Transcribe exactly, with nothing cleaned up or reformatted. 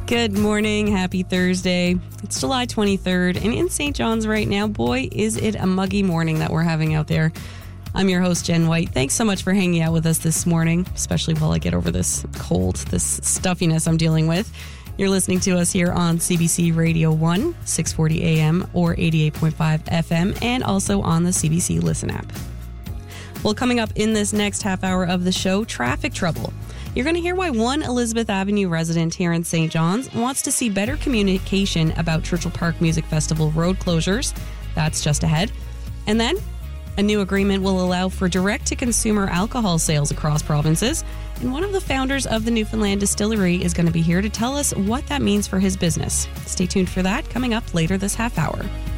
Good morning. Happy Thursday. It's July twenty-third, and in Saint John's right now, boy, is it a muggy morning that we're having out there. I'm your host, Jen White. Thanks so much for hanging out with us this morning, especially while I get over this cold, this stuffiness I'm dealing with. You're listening to us here on C B C Radio one, six forty A M or eighty-eight point five F M, and also on the C B C Listen app. Well, coming up in this next half hour of the show, traffic trouble. You're going to hear why one Elizabeth Avenue resident here in Saint John's wants to see better communication about Churchill Park Music Festival road closures. That's just ahead. And then, a new agreement will allow for direct-to-consumer alcohol sales across provinces. And one of the founders of the Newfoundland Distillery is going to be here to tell us what that means for his business. Stay tuned for that, coming up later this half hour.